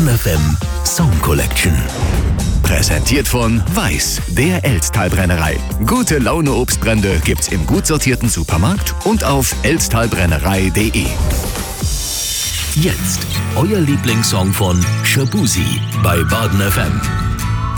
Baden FM Song Collection. Präsentiert von Weiß, der Elztal-Brennerei. Gute Laune Obstbrände gibt's im gut sortierten Supermarkt und auf elztalbrennerei.de. Jetzt euer Lieblingssong von Shaboozey bei Baden FM.